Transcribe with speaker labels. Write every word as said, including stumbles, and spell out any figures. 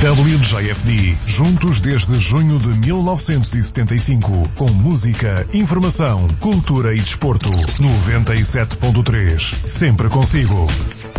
Speaker 1: W J F D, juntos desde junho de mil novecentos e setenta e cinco, com música, informação, cultura e desporto. noventa e sete ponto três, sempre consigo.